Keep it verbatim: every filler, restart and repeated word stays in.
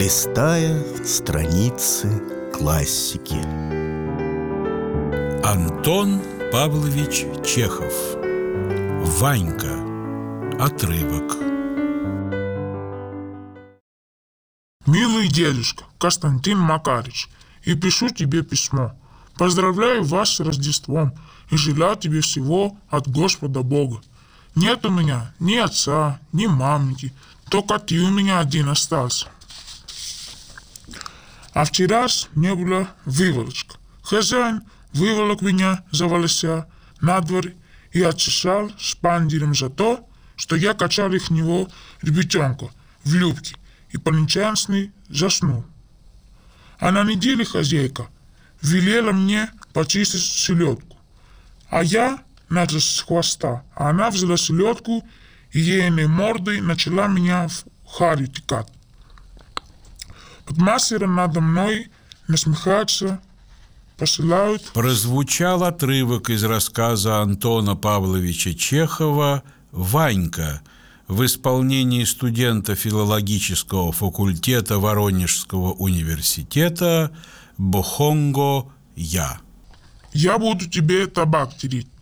листая страницы классики. Антон Павлович Чехов. Ванька. Отрывок. Милый дедушка Константин Макарыч, и пишу тебе письмо. Поздравляю вас с Рождеством и желаю тебе всего от Господа Бога. Нет у меня ни отца, ни мамки, только ты у меня один остался. А вчера не было выволочка. Хозяин выволок меня за волося на двор и отчесал шпандером за то, что я качал их него ребятенка в любке и по-нечестный заснул. А на неделе хозяйка велела мне почистить селедку, а я начал с хвоста, а она взяла селедку и ейной мордой начала меня в харю текать. Подмастера надо мной насмехаются, посылают. Прозвучал отрывок из рассказа Антона Павловича Чехова «Ванька» в исполнении студента филологического факультета Воронежского университета Бохонго Я. Я буду тебе табак тереть.